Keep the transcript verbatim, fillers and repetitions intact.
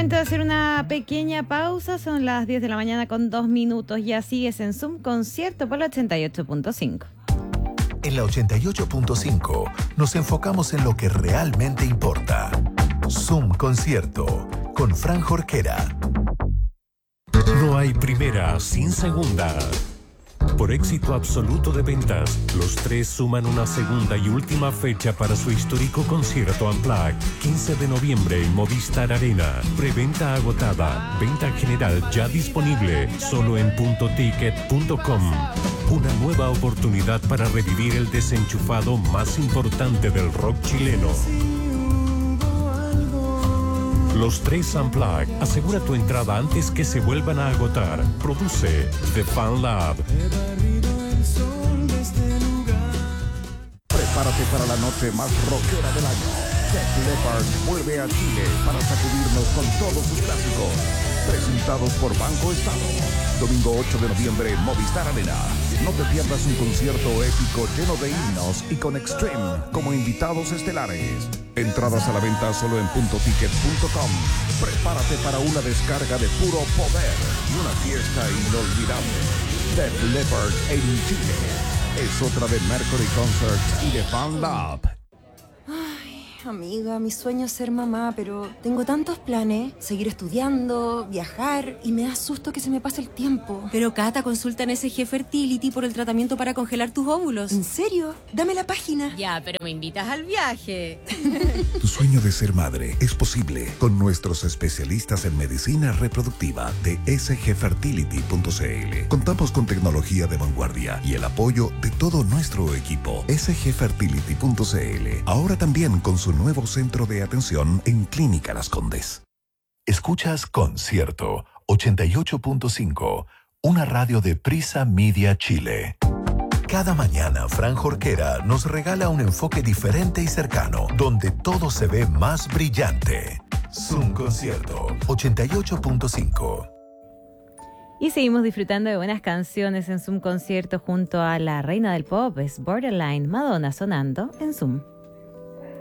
Momento de hacer una pequeña pausa, son las diez de la mañana con dos minutos. Ya sigues en Zoom Concierto por la ochenta y ocho punto cinco. En la ochenta y ocho punto cinco nos enfocamos en lo que realmente importa. Zoom Concierto con Fran Jorquera. No hay primera sin segunda. Por éxito absoluto de ventas, los tres suman una segunda y última fecha para su histórico concierto Unplugged, quince de noviembre en Movistar Arena. Preventa agotada, venta general ya disponible, solo en punto ticket punto com. Una nueva oportunidad para revivir el desenchufado más importante del rock chileno. Los tres Unplugged. Asegura tu entrada antes que se vuelvan a agotar. Produce The Fan Lab. Prepárate para la noche más rockera del año. Def Leppard vuelve a Chile para sacudirnos con todos sus clásicos. Presentados por Banco Estado. Domingo ocho de noviembre en Movistar Arena. No te pierdas un concierto épico lleno de himnos y con Extreme como invitados estelares. Entradas a la venta solo en punto ticket punto com. Prepárate para una descarga de puro poder y una fiesta inolvidable. Def Leppard en Chile. Es otra de Mercury Concerts y de Fan Lab. Amiga, mi sueño es ser mamá, pero tengo tantos planes. Seguir estudiando, viajar, y me da susto que se me pase el tiempo. Pero Cata, consulta en S G Fertility por el tratamiento para congelar tus óvulos. ¿En serio? Dame la página. Ya, pero me invitas al viaje. Tu sueño de ser madre es posible con nuestros especialistas en medicina reproductiva de S G Fertility punto c l. Contamos con tecnología de vanguardia y el apoyo de todo nuestro equipo. S G Fertility punto c l. Ahora también con su nuevo centro de atención en Clínica Las Condes. Escuchas Concierto ochenta y ocho punto cinco, una radio de Prisa Media Chile. Cada mañana, Fran Jorquera nos regala un enfoque diferente y cercano, donde todo se ve más brillante. Zoom Concierto ochenta y ocho punto cinco. Y seguimos disfrutando de buenas canciones en Zoom Concierto junto a la reina del pop, es Borderline, Madonna, sonando en Zoom.